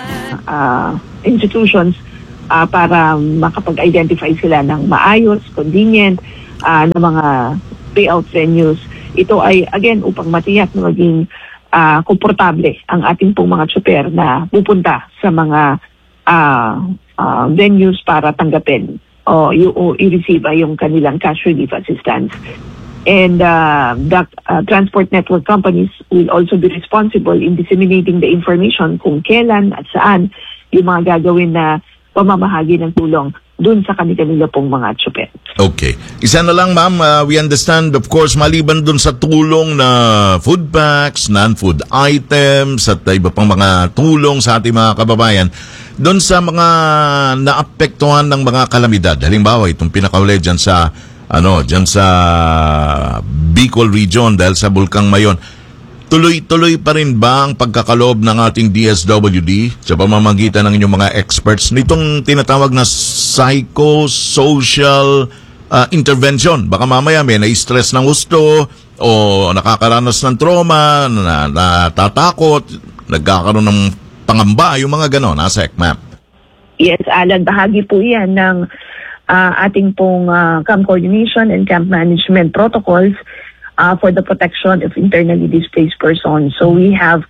institutions para makapag-identify sila ng maayos, convenient na mga payout venues. Ito ay, again, upang matiyak na maging komportable ang ating pong mga tsuper na pupunta sa mga venues para tanggapin o i-receive yung kanilang cash relief assistance. And the transport network companies will also be responsible in disseminating the information kung kailan at saan yung mga gagawin na pamamahagi ng tulong dun sa kanila pong mga tsuper. Okay. Isa na lang, ma'am, we understand, of course, maliban dun sa tulong na food packs, non-food items, at iba pang mga tulong sa ating mga kababayan, dun sa mga naapektuhan ng mga kalamidad. Halimbawa, itong pinakauli dyan sa, dyan sa Bicol region dahil sa Bulkang Mayon. Tuloy-tuloy pa rin ba ang pagkakaloob ng ating DSWD sa pamamagitan ng inyong mga experts nitong tinatawag na psychosocial intervention? Baka mamaya may na-stress ng gusto o nakakaranas ng trauma, natatakot, nagkakaroon ng pangamba, yung mga gano'n. Asek, ma'am. Yes, Alan, bahagi po yan ng ating pong camp coordination and camp management protocols for the protection of internally displaced persons. So we have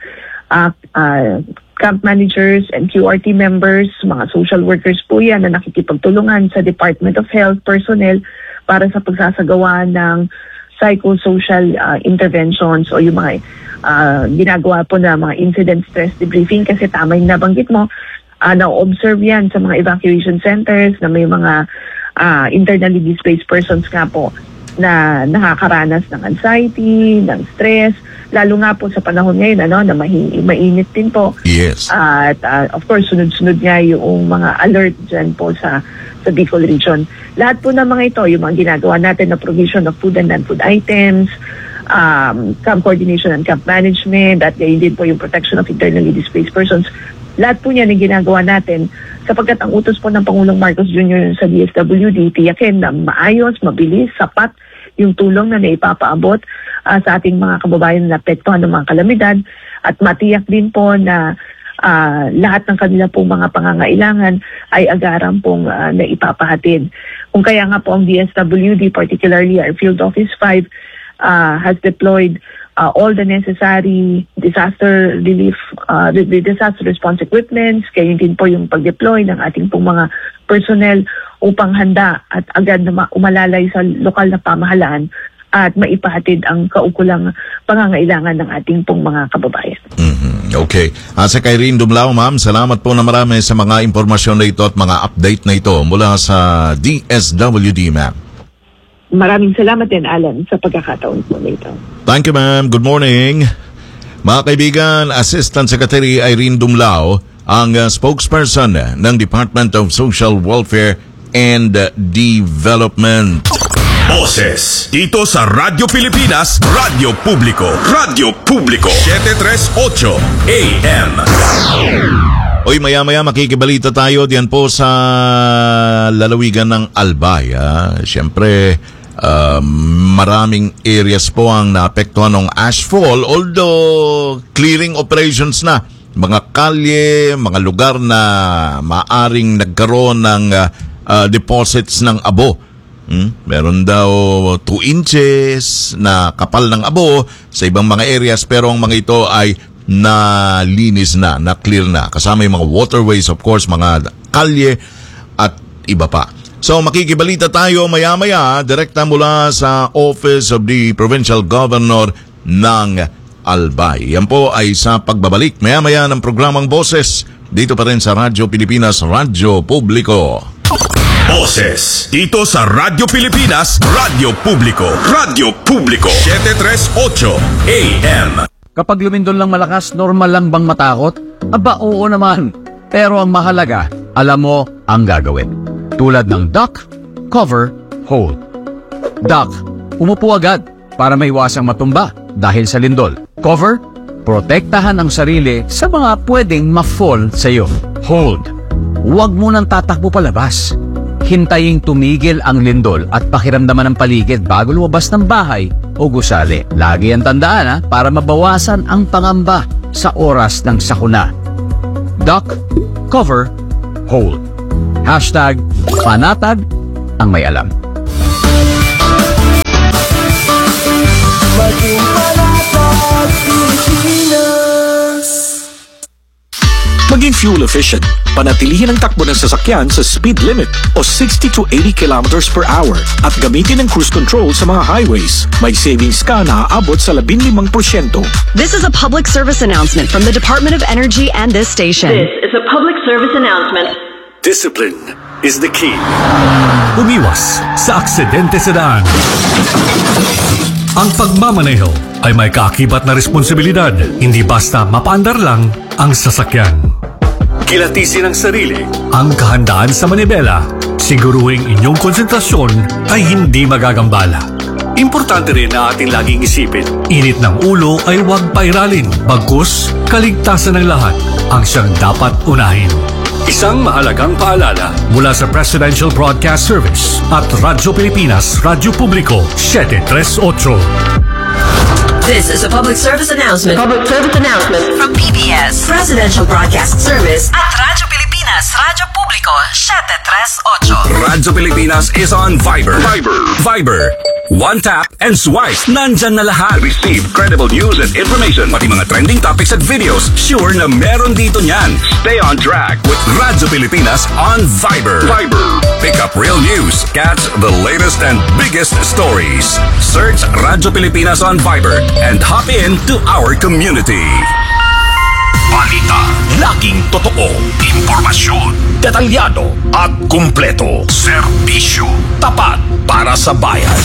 camp managers and QRT members, mga social workers po yan na nakikipagtulungan sa Department of Health personnel para sa pagsasagawa ng psychosocial interventions o yung mga ginagawa po na mga incident stress debriefing kasi tama yung nabanggit mo, na-observe yan sa mga evacuation centers na may mga internally displaced persons nga po na nakakaranas ng anxiety, ng stress, lalo nga po sa panahon ngayon na mainit din po. Yes. At of course, sunod-sunod nga yung mga alert dyan po sa Bicol region. Lahat po ng mga ito, yung mga ginagawa natin na provision of food and non-food items, camp coordination and camp management, at gayon din po yung protection of internally displaced persons. Lahat po niyan ang ginagawa natin sapagkat ang utos po ng Pangulong Marcos Jr. sa DSWD, tiyakin na maayos, mabilis, sapat yung tulong na naipapaabot sa ating mga kababayan na apektuhan ng mga kalamidad at matiyak din po na lahat ng kanila pong mga pangangailangan ay agaran pong naipapahatid. Kung kaya nga po ang DSWD, particularly our Field Office 5, has deployed all the necessary disaster relief, disaster response equipments, kaya din po yung pag-deploy ng ating pong mga personnel upang handa at agad na umalalay sa lokal na pamahalaan at maipahatid ang kaukulang pangangailangan ng ating pong mga kababayan. Mm-hmm. Okay. Sa Irene Dumlao, ma'am, salamat po na marami sa mga impormasyon na ito at mga update na ito mula sa DSWD, ma'am. Maraming salamat din, Alan, sa pagkakataon po nito. Thank you, ma'am. Good morning. Mga kaibigan, Assistant Secretary Irene Dumlao, ang spokesperson ng Department of Social Welfare and Development. Boses dito sa Radyo Pilipinas, Radyo Publiko, Radyo Publiko, 738 AM. Oy, maya-maya makikibalita tayo diyan po sa lalawigan ng Albay. Siyempre, maraming areas po ang naapektuhan ng ashfall, although clearing operations na. Mga kalye, mga lugar na maaring nagkaroon ng deposits ng abo. Meron daw 2 inches na kapal ng abo sa ibang mga areas, pero ang mga ito ay nalinis na, na-clear na. Kasama yung mga waterways, of course, mga kalye at iba pa. So, makikibalita tayo maya-maya, direkta mula sa Office of the Provincial Governor ng Albay. Yan po ay sa pagbabalik maya-maya ng programang Boses dito pa rin sa Radyo Pilipinas, Radyo Publiko. Boses dito sa Radyo Pilipinas, Radyo Publiko, Radyo Publiko, 738 AM. Kapag lumindol lang malakas, normal lang bang matakot? Aba, oo naman. Pero ang mahalaga, alam mo ang gagawin. Tulad ng duck, cover, hold. Duck, umupo agad para maiwasang matumba dahil sa lindol. Cover, protektahan ang sarili sa mga pwedeng ma-fall sa iyo. Hold, huwag mo nang tatakbo palabas. Hintayin tumigil ang lindol at pakiramdaman ng paligid bago lumabas ng bahay o gusali. Lagi ang tandaan para mabawasan ang pangamba sa oras ng sakuna. Duck, cover, hold. Hashtag panatag ang may alam. Maging panatag Pilipinas. Maging fuel efficient. Panatilihin ang takbo ng sasakyan sa speed limit o 60 to 80 kilometers per hour at gamitin ang cruise control sa mga highways. May savings ka na aabot sa 15%. This is a public service announcement from the Department of Energy and this station. This is a public service announcement. Discipline is the key. Umiwas sa aksidente sa daan. Ang pagmamaneho ay may kaakibat na responsibilidad, hindi basta mapaandar lang ang sasakyan. Kilatisin ang sarili. Ang kahandaan sa manibela, siguruhing inyong konsentrasyon ay hindi magagambala. Importante rin na ating laging isipin. Init ng ulo ay huwag pairalin, bagkus kaligtasan ng lahat ang siyang dapat unahin. Isang mahalagang paalala Mula sa Presidential Broadcast Service at Radyo Pilipinas, Radyo Publiko, 738. This is a public service announcement. Public service announcement From PBS, Presidential Broadcast Service at Radyo Pilipinas, Radyo Publiko, 738. Radyo Pilipinas is on Viber. Viber. One tap and swipe. Nandyan na lahat. Receive credible news and information. Pati mga trending topics at videos. Sure na meron dito niyan. Stay on track with Radyo Pilipinas on Viber. Pick up real news. Catch the latest and biggest stories. Search Radyo Pilipinas on Viber and hop in to our community. Balita, laging totoo, impormasyon, detalyado at kumpleto. Serbisyo, tapat para sa bayan.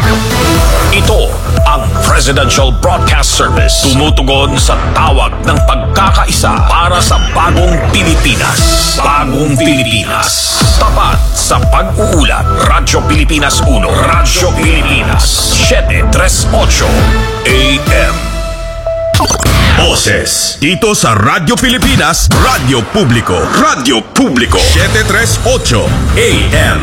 Ito ang Presidential Broadcast Service. Tumutugon sa tawag ng pagkakaisa para sa bagong Pilipinas. Bagong Pilipinas. Tapat sa pag-uulat. Radyo Pilipinas 1. Radyo Pilipinas 738 AM. Boses dito sa Radyo Pilipinas, Radyo Publiko. Radyo Publiko 738 AM.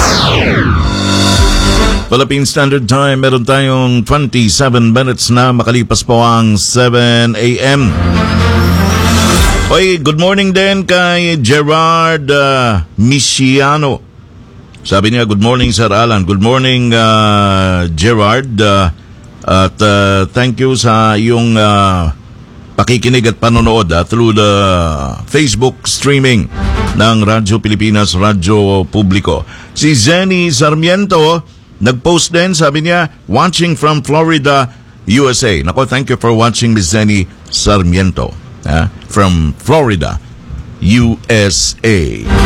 Philippine Standard Time, meron tayong 27 minutes na makalipas po ang 7 a.m. Oy, good morning din kay Gerard Misiano. Sabi niya, good morning Sir Alan. Good morning Gerard. At thank you sa iyong pakikinig at panonood through the Facebook streaming ng Radyo Pilipinas, Radyo Publiko. Si Zenny Sarmiento nag-post din, sabi niya, watching from Florida, USA. Nako, thank you for watching, Ms. Zenny Sarmiento from Florida, USA.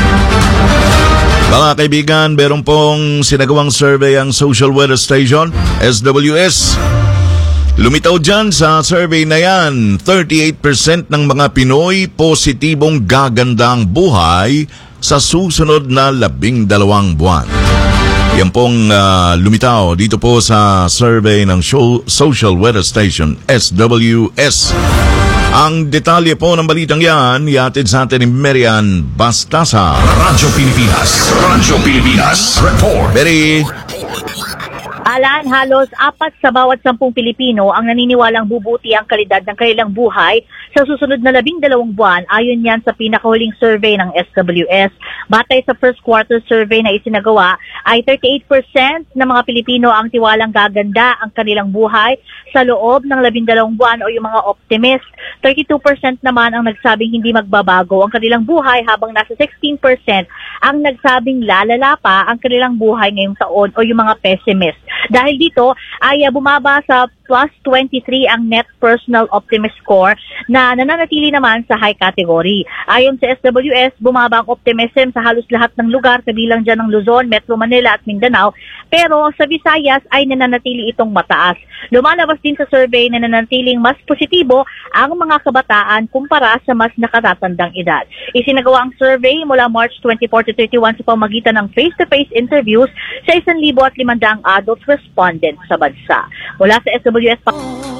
Mga kaibigan, meron pong sinagawang survey ang Social Weather Station, SWS. Lumitaw dyan sa survey na yan, 38% ng mga Pinoy positibong gaganda ang buhay sa susunod na 12 buwan. Yan pong lumitaw dito po sa survey ng Social Weather Station, SWS. Ang detalye po ng balitang yan, ihatid sa atin ni Marian Bastasa. Radyo Pilipinas Report. Very Alan, halos 4 sa bawat 10 Pilipino ang naniniwalang bubuti ang kalidad ng kanilang buhay sa susunod na 12 buwan, ayon yan sa pinakahuling survey ng SWS. Batay sa first quarter survey na isinagawa, ay 38% ng mga Pilipino ang tiwalang gaganda ang kanilang buhay sa loob ng 12 buwan o yung mga optimist. 32% naman ang nagsabing hindi magbabago ang kanilang buhay habang nasa 16% ang nagsabing lalala pa ang kanilang buhay ngayong taon o yung mga pessimist. Dahil dito ay bumaba sa plus 23 ang net personal optimist score na nananatili naman sa high category. Ayon sa SWS, bumaba ang optimism sa halos lahat ng lugar kabilang dyan ng Luzon, Metro Manila at Mindanao, pero sa Visayas ay nananatili itong mataas. Lumalabas din sa survey na nananatiling mas positibo ang mga kabataan kumpara sa mas nakatatandang edad. Isinagawa ang survey mula March 24 to 31 sa pamagitan ng face-to-face interviews sa 1,500 adult respondents sa bansa. Mula sa SWS